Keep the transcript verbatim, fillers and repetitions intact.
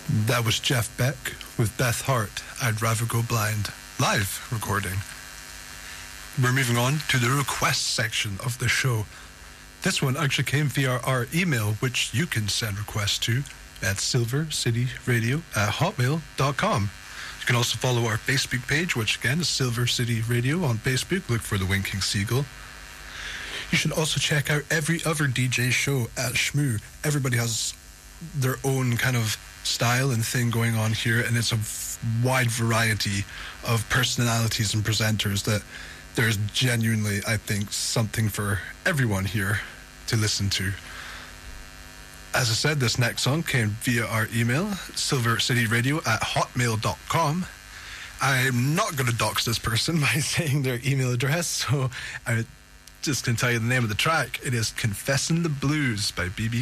That was Jeff Beck with Beth Hart, I'd Rather Go Blind, live recording. We're moving on to the request section of the show. This one actually came via our email, which you can send requests to at silvercityradio at hotmail dot com. You can also follow our Facebook page, which again is Silver City Radio on Facebook. Look for the Winking Seagull. You should also check out every other D J show at Shmoo. Everybody has their own kind of style and thing going on here, and it's a wide variety of personalities and presenters that there's genuinely, I think, something for everyone here to listen to. As I said, this next song came via our email, silvercityradio at hotmail dot com. I'm not going to dox this person by saying their email address, so I just can tell you the name of the track. It is Confessing the Blues by B B